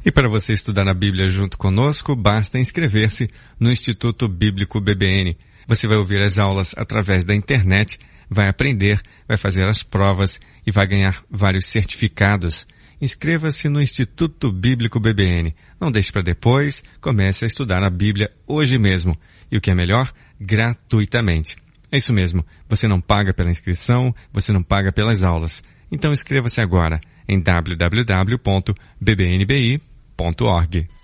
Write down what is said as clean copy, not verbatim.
E para você estudar a Bíblia junto conosco, basta inscrever-se no Instituto Bíblico BBN. Você vai ouvir as aulas através da internet, vai aprender, vai fazer as provas e vai ganhar vários certificados. Inscreva-se no Instituto Bíblico BBN. Não deixe para depois, comece a estudar a Bíblia hoje mesmo. E o que é melhor, gratuitamente. É isso mesmo, você não paga pela inscrição, você não paga pelas aulas. Então inscreva-se agora em www.bbnbi.org.